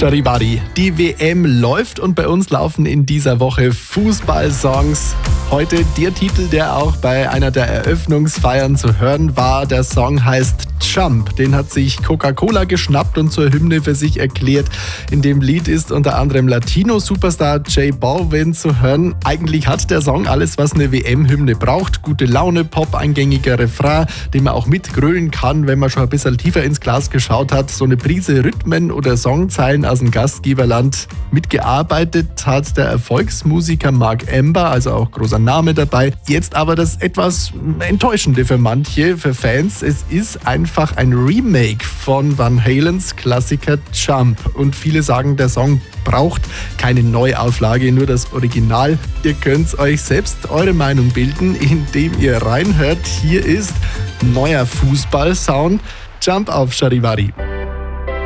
Charivari. Die WM läuft und bei uns laufen in dieser Woche Fußballsongs. Heute der Titel, der auch bei einer der Eröffnungsfeiern zu hören war. Der Song heißt Jump. Den hat sich Coca-Cola geschnappt und zur Hymne für sich erklärt. In dem Lied ist unter anderem Latino-Superstar J Balvin zu hören. Eigentlich hat der Song alles, was eine WM-Hymne braucht. Gute Laune, Pop, eingängiger Refrain, den man auch mitgrölen kann, wenn man schon ein bisschen tiefer ins Glas geschaut hat. So eine Prise Rhythmen oder Songzeilen aus dem Gastgeberland. Mitgearbeitet hat der Erfolgsmusiker Mark Ember, also auch großer Name dabei. Jetzt aber das etwas Enttäuschende für manche, für Fans. Es ist einfach ein Remake von Van Halens Klassiker Jump. Und viele sagen, der Song braucht keine Neuauflage, nur das Original. Ihr könnt euch selbst eure Meinung bilden, indem ihr reinhört. Hier ist neuer Fußballsound. Jump auf Charivari.